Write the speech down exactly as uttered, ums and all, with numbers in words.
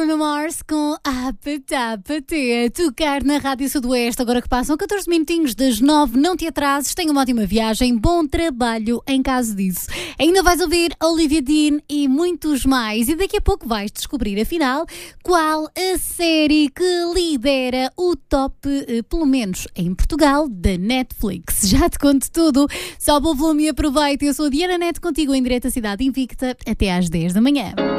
Bruno Mars com Apatapate a tocar na Rádio Sudoeste. Agora que passam catorze minutinhos das nove, não te atrases, tenha uma ótima viagem, bom trabalho em caso disso. Ainda vais ouvir Olivia Dean e muitos mais. E daqui a pouco vais descobrir, afinal, qual a série que lidera o top, pelo menos em Portugal, da Netflix. Já te conto tudo. Sobe o volume e aproveita. Eu sou a Diana Neto, contigo em direto à Cidade Invicta, até às dez da manhã.